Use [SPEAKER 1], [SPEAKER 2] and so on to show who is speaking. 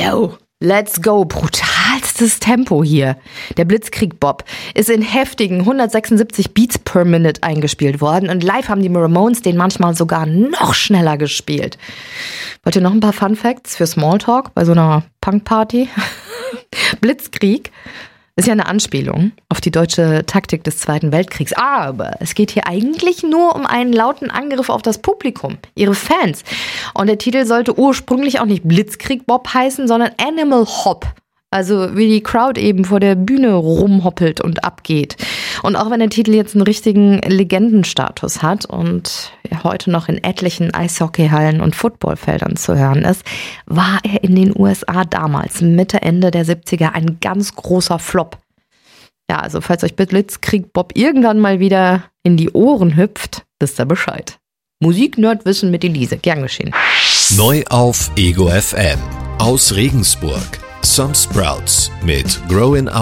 [SPEAKER 1] Yo, let's go. Brutalstes Tempo hier. Der Blitzkrieg Bob ist in heftigen 176 Beats per Minute eingespielt worden und live haben die Ramones den manchmal sogar noch schneller gespielt. Wollt ihr noch ein paar Fun Facts für Smalltalk bei so einer Punkparty? Blitzkrieg ist ja eine Anspielung auf die deutsche Taktik des Zweiten Weltkriegs. Aber es geht hier eigentlich nur um einen lauten Angriff auf das Publikum, ihre Fans. Und der Titel sollte ursprünglich auch nicht Blitzkrieg Bob heißen, sondern Animal Hop. Also wie die Crowd eben vor der Bühne rumhoppelt und abgeht. Und auch wenn der Titel jetzt einen richtigen Legendenstatus hat und heute noch in etlichen Eishockeyhallen und Footballfeldern zu hören ist, war er in den USA damals, Mitte, Ende der 70er, ein ganz großer Flop. Ja, also falls euch Blitzkrieg Bob irgendwann mal wieder in die Ohren hüpft, wisst ihr Bescheid. Musik-Nerdwissen mit Elise, gern geschehen.
[SPEAKER 2] Neu auf Ego FM aus Regensburg. Some Sprouts mit Growing Up